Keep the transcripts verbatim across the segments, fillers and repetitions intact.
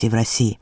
в России.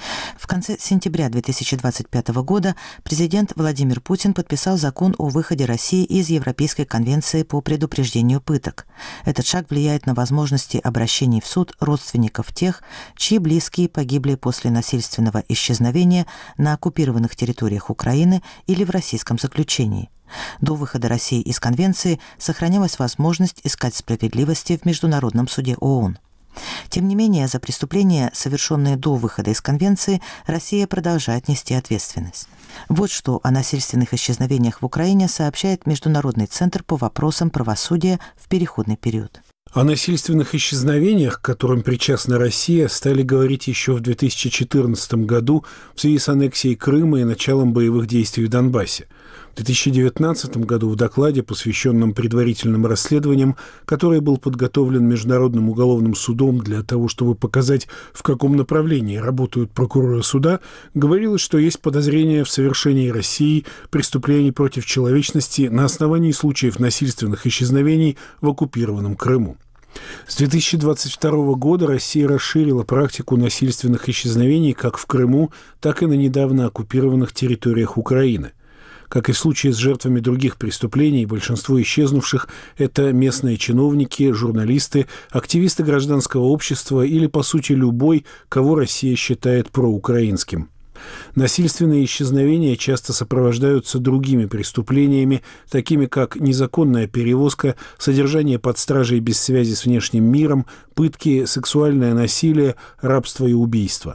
В конце сентября две тысячи двадцать пятого года президент Владимир Путин подписал закон о выходе России из Европейской конвенции по предупреждению пыток. Этот шаг влияет на возможности обращений в суд родственников тех, чьи близкие погибли после насильственного исчезновения на оккупированных территориях Украины или в российском заключении. До выхода России из конвенции сохранялась возможность искать справедливости в Международном суде ООН. Тем не менее, за преступления, совершенные до выхода из конвенции, Россия продолжает нести ответственность. Вот что о насильственных исчезновениях в Украине сообщает Международный центр по вопросам правосудия в переходный период. О насильственных исчезновениях, к которым причастна Россия, стали говорить еще в две тысячи четырнадцатом году в связи с аннексией Крыма и началом боевых действий в Донбассе. В две тысячи девятнадцатом году в докладе, посвященном предварительным расследованиям, который был подготовлен Международным уголовным судом для того, чтобы показать, в каком направлении работают прокуроры суда, говорилось, что есть подозрения в совершении Россией преступлений против человечности на основании случаев насильственных исчезновений в оккупированном Крыму. С две тысячи двадцать второго года Россия расширила практику насильственных исчезновений как в Крыму, так и на недавно оккупированных территориях Украины. Как и в случае с жертвами других преступлений, большинство исчезнувших – это местные чиновники, журналисты, активисты гражданского общества или, по сути, любой, кого Россия считает проукраинским. Насильственные исчезновения часто сопровождаются другими преступлениями, такими как незаконная перевозка, содержание под стражей без связи с внешним миром, пытки, сексуальное насилие, рабство и убийство.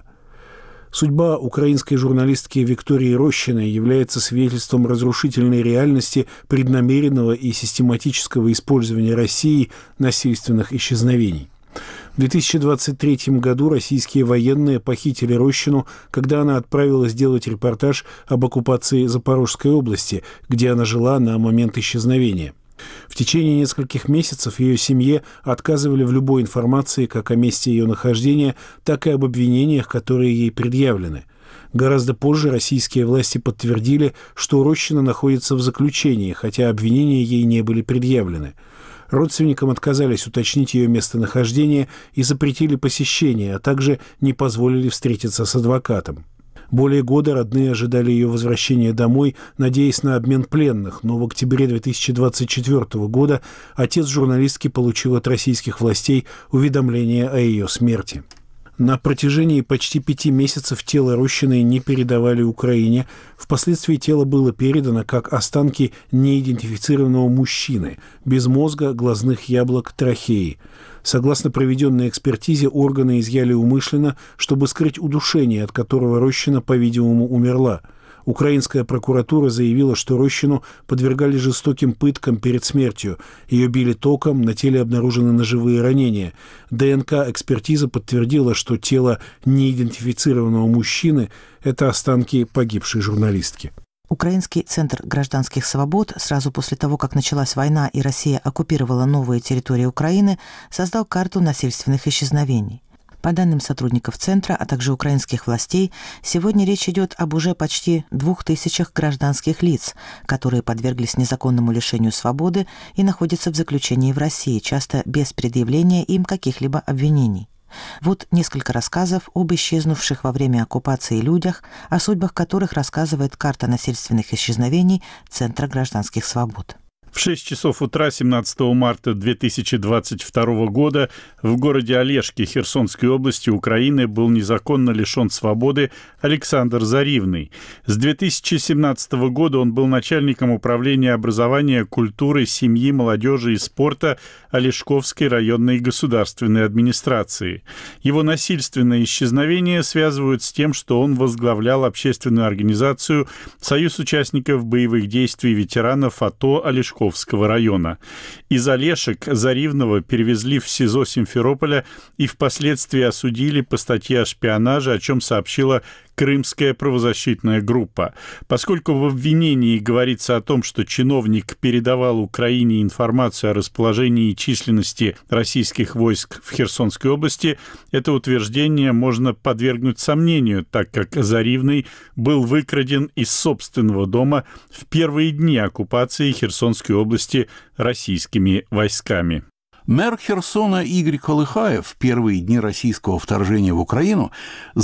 Судьба украинской журналистки Виктории Рощиной является свидетельством разрушительной реальности преднамеренного и систематического использования Россией насильственных исчезновений. В две тысячи двадцать третьем году российские военные похитили Рощину, когда она отправилась делать репортаж об оккупации Запорожской области, где она жила на момент исчезновения. В течение нескольких месяцев ее семье отказывали в любой информации как о месте ее нахождения, так и об обвинениях, которые ей предъявлены. Гораздо позже российские власти подтвердили, что Рощина находится в заключении, хотя обвинения ей не были предъявлены. Родственникам отказались уточнить ее местонахождение и запретили посещение, а также не позволили встретиться с адвокатом. Более года родные ожидали ее возвращения домой, надеясь на обмен пленных, но в октябре две тысячи двадцать четвёртого года отец журналистки получил от российских властей уведомление о ее смерти. На протяжении почти пяти месяцев тело Рощиной не передавали Украине. Впоследствии тело было передано как останки неидентифицированного мужчины, без мозга, глазных яблок, трахеи. Согласно проведенной экспертизе, органы изъяли умышленно, чтобы скрыть удушение, от которого Рощина, по-видимому, умерла. Украинская прокуратура заявила, что Рощину подвергали жестоким пыткам перед смертью. Ее били током, на теле обнаружены ножевые ранения. ДНК-экспертиза подтвердила, что тело неидентифицированного мужчины – это останки погибшей журналистки. Украинский центр гражданских свобод сразу после того, как началась война и Россия оккупировала новые территории Украины, создал карту насильственных исчезновений. По данным сотрудников центра, а также украинских властей, сегодня речь идет об уже почти двух тысячах гражданских лиц, которые подверглись незаконному лишению свободы и находятся в заключении в России, часто без предъявления им каких-либо обвинений. Вот несколько рассказов об исчезнувших во время оккупации людях, о судьбах которых рассказывает карта насильственных исчезновений Центра гражданских свобод. В шесть часов утра семнадцатого марта две тысячи двадцать второго года в городе Олешки Херсонской области Украины был незаконно лишен свободы Александр Заривный. С две тысячи семнадцатого года он был начальником управления образования, культуры, семьи, молодежи и спорта Олешковской районной государственной администрации. Его насильственное исчезновение связывают с тем, что он возглавлял общественную организацию «Союз участников боевых действий ветеранов АТО Олешковской района. Из Олешек Заривного перевезли в СИЗО Симферополя и впоследствии осудили по статье о шпионаже, о чем сообщила Крымская правозащитная группа. Поскольку в обвинении говорится о том, что чиновник передавал Украине информацию о расположении и численности российских войск в Херсонской области, это утверждение можно подвергнуть сомнению, так как Заривный был выкраден из собственного дома в первые дни оккупации Херсонской области российскими войсками. Мэр Херсона Игорь Колыхаев в первые дни российского вторжения в Украину